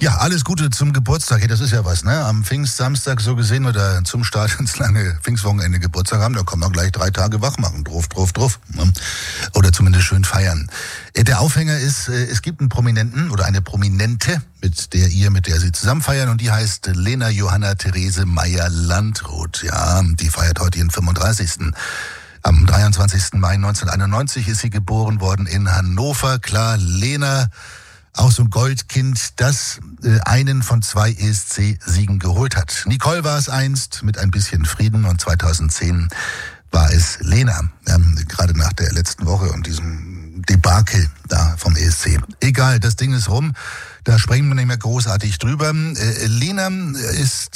Ja, alles Gute zum Geburtstag. Hey, das ist ja was, ne? Am Pfingstsamstag so gesehen oder zum Start ins lange Pfingstwochenende Geburtstag haben, da kann man gleich 3 Tage wach machen. Drauf. Ne? Oder zumindest schön feiern. Der Aufhänger ist, es gibt einen Prominenten oder eine Prominente, mit der sie zusammen feiern, und die heißt Lena Johanna Therese Meyer-Landrut. Ja, die feiert heute ihren 35. Am 23. Mai 1991 ist sie geboren worden in Hannover. Klar, Lena, auch so ein Goldkind, das einen von 2 ESC-Siegen geholt hat. Nicole war es einst mit ein bisschen Frieden, und 2010 war es Lena, gerade nach der letzten Woche und diesem Debakel da vom ESC. Egal, das Ding ist rum, da sprechen wir nicht mehr großartig drüber. Lena ist,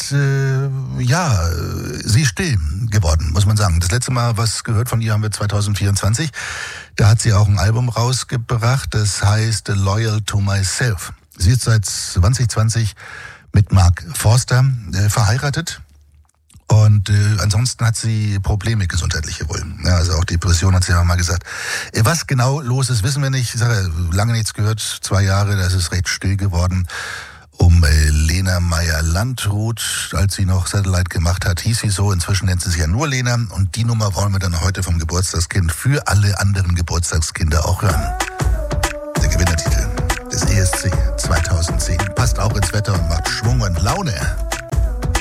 sie ist still geworden, muss man sagen. Das letzte Mal, was gehört von ihr, haben wir 2024. Da hat sie auch ein Album rausgebracht, das heißt Loyal to Myself. Sie ist seit 2020 mit Mark Forster verheiratet. Und ansonsten hat sie Probleme, gesundheitliche wohl. Ja, also auch Depression, hat sie ja mal gesagt. Was genau los ist, wissen wir nicht. Ich sage, lange nichts gehört, 2 Jahre, da ist es recht still geworden. Um Lena Meyer-Landrut, als sie noch Satellite gemacht hat, hieß sie so. Inzwischen nennt sie sich ja nur Lena. Und die Nummer wollen wir dann heute vom Geburtstagskind für alle anderen Geburtstagskinder auch hören. Der Gewinnertitel des ESC 2010 passt auch ins Wetter und macht Schwung und Laune.